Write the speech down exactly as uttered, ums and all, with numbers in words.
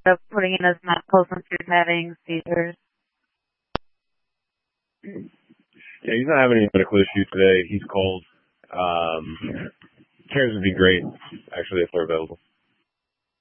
of putting in his medical since he was having seizures. Yeah, he's not having any medical issues today. He's cold. Um, cares would be great, actually, if they're available.